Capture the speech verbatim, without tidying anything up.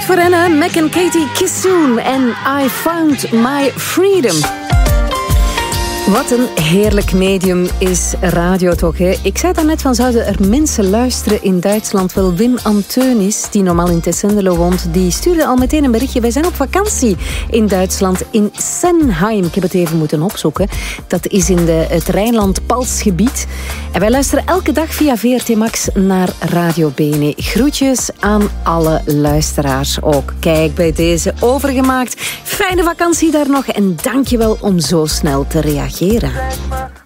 Goed voor hen, hè? Mac en Katie Kissoon en I Found My Freedom. Wat een heerlijk medium is radio toch, hè? Ik zei daarnet van, zouden er mensen luisteren in Duitsland? Wel, Wim Anteunis, die normaal in Tessenderlo woont, die stuurde al meteen een berichtje. Wij zijn op vakantie in Duitsland, in Senheim. Ik heb het even moeten opzoeken. Dat is in de, het Rijnland-Palsgebied. En wij luisteren elke dag via V R T Max naar Radio Bene. Groetjes aan alle luisteraars ook. Kijk, bij deze overgemaakt. Fijne vakantie daar nog en dankjewel om zo snel te reageren.